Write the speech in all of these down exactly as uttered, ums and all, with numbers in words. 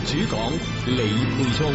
主講李沛聰。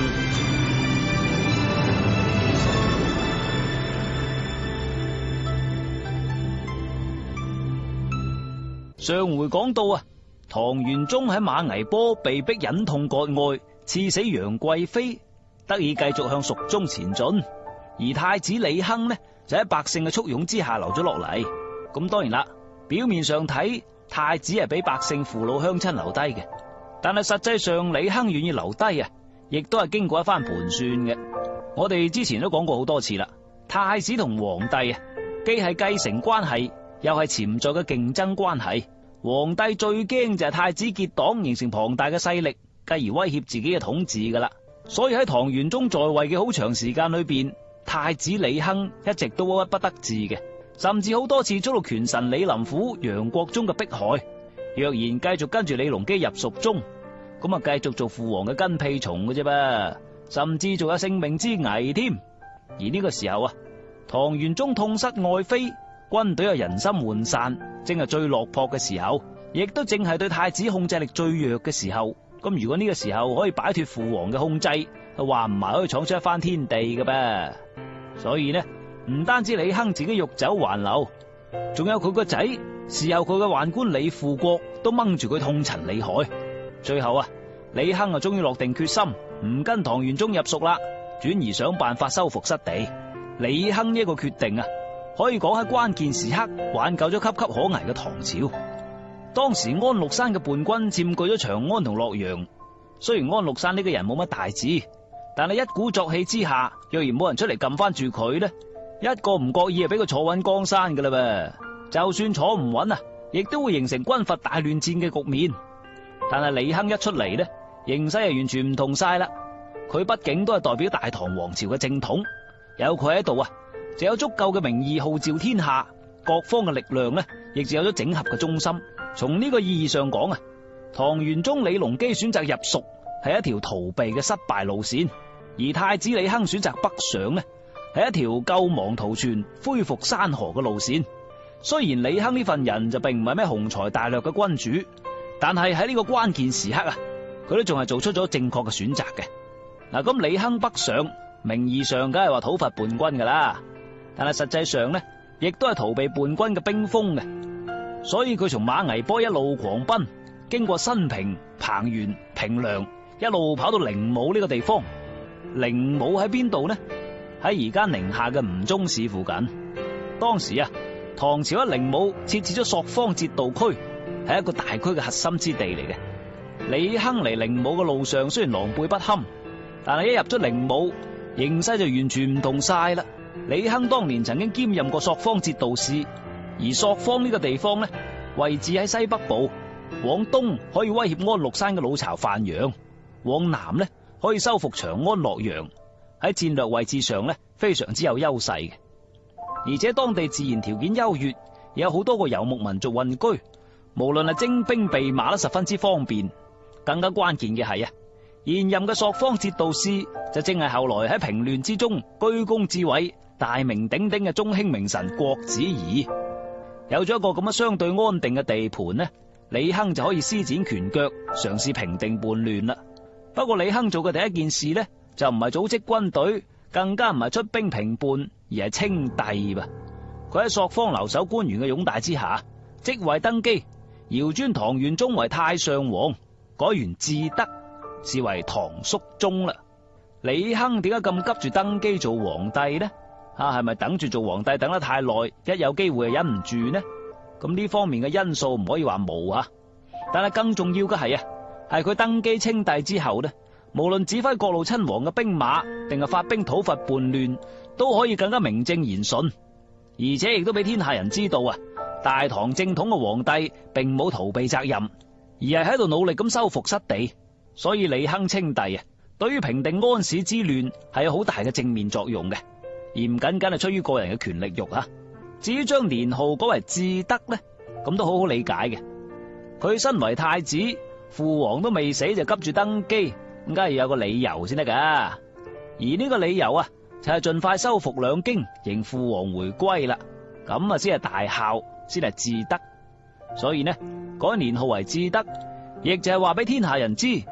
上回講到啊，唐玄宗喺馬嵬坡被逼忍痛割愛，賜死楊貴妃，得以繼續向蜀中前進。而太子李亨呢，就喺百姓嘅簇擁之下留咗落嚟。咁當然啦，表面上睇太子係俾百姓父老鄉親留低嘅，但係實際上李亨願意留低啊，亦都係經過一番盤算嘅。我哋之前都講過好多次啦，太子同皇帝啊，既係繼承關係，又係潛在嘅競爭關係。皇帝最驚就係太子結黨，形成龐大嘅勢力，繼而威脅自己嘅統治噶啦。所以喺唐玄宗在位嘅好長時間裏邊，太子李亨一直都鬱鬱不得志嘅，甚至好多次遭到權臣李林甫、楊國忠嘅迫害。若然繼續跟住李隆基入蜀中，咁啊繼續做父皇嘅跟屁蟲嘅啫噃，甚至仲有性命之危添。而呢個時候啊，唐玄宗痛失愛妃，軍隊又人心渙散，正係最落魄嘅時候，亦都正係對太子控制力最弱嘅時候。咁如果呢個時候可以擺脫父皇嘅控制，話唔埋可以闖出一番天地嘅噃。所以呢，唔單止李亨自己欲走還留，仲有佢個仔，事後佢嘅宦官李富國都掹住佢痛陳厲害。最後啊，李亨啊終於落定決心，唔跟唐玄宗入蜀啦，轉而想辦法收復失地。李亨呢一個決定啊，可以講喺關鍵時刻挽救咗岌岌可危嘅唐朝。當時安祿山嘅叛軍佔據咗長安同洛陽，雖然安祿山呢個人冇乜大志，但係一鼓作氣之下，若然冇人出嚟撳翻住佢呢，一個唔覺意就俾佢坐穩江山噶啦噃。就算坐唔穩啊，亦都會形成軍閥大亂戰嘅局面。但係李亨一出嚟呢，形勢係完全唔同晒啦。佢畢竟都係代表大唐王朝嘅正統，有佢喺度啊，就有足夠嘅名義號召天下，各方嘅力量呢，亦就有咗整合嘅中心。從呢個意義上講啊，唐玄宗李隆基選擇入蜀係一條逃避嘅失敗路線，而太子李亨選擇北上呢，係一條救亡圖存、恢復山河嘅路線。雖然李亨呢份人就並唔係咩雄才大略嘅君主，但係喺呢個關鍵時刻啊，佢都仲係做出咗正確嘅選擇嘅。嗱，咁李亨北上，名義上梗係話討伐叛軍噶啦，但係實際上呢，亦都係逃避叛軍嘅兵鋒嘅。所以佢從馬嵬坡一路狂奔，經過新平、彭原、平涼，一路跑到靈武呢個地方。靈武喺邊度呢？喺而家寧夏嘅吳忠市附近。當時啊，唐朝喺靈武設置咗朔方節度區，係一個大區嘅核心之地嚟嘅。李亨嚟靈武嘅路上雖然狼狽不堪，但係一入咗靈武，形勢就完全唔同晒啦。李亨當年曾經兼任過朔方節度使。而朔方呢個地方呢，位置喺西北部，往東可以威脅安祿山嘅老巢范陽，往南呢可以收復長安洛陽，喺戰略位置上呢非常之有優勢嘅。而且當地自然條件優越，有好多個游牧民族混居，無論係徵兵備馬都十分之方便。更加關鍵嘅係啊，現任嘅朔方節度使就正係後來喺平亂之中居功至偉、大名鼎鼎嘅中興名臣郭子儀。有咗一個咁樣相對安定嘅地盤呢，李亨就可以施展拳腳，嘗試平定叛亂啦。不過李亨做嘅第一件事呢，就唔係組織軍隊，更加唔係出兵平叛，而係稱帝噃。佢喺朔方留守官員嘅擁戴之下，即位登基，遙尊唐玄宗為太上皇，改元至德，是為唐肅宗啦。李亨點解咁急住登基做皇帝呢？啊，係咪等住做皇帝等得太耐，一有機會就忍唔住呢？咁呢方面嘅因素唔可以話冇啊，但係更重要嘅係啊，係佢登基稱帝之後呢，無論指揮各路親王嘅兵馬，定係發兵討伐叛亂，都可以更加名正言順，而且亦都俾天下人知道啊，大唐正統嘅皇帝並冇逃避責任，而係喺度努力咁收復失地。所以李亨稱帝啊，對於平定安史之亂係有好大嘅正面作用嘅。而唔僅僅係出於個人嘅權力欲啊。至於將年號改為至德呢，咁都好好理解嘅。佢身為太子，父皇都未死就急住登基，咁梗係有個理由先得噶。而呢個理由啊，就係盡快收復兩京，迎父皇回歸啦。咁啊先係大孝，先係至德。所以呢，改年號為至德，亦就係話俾天下人知，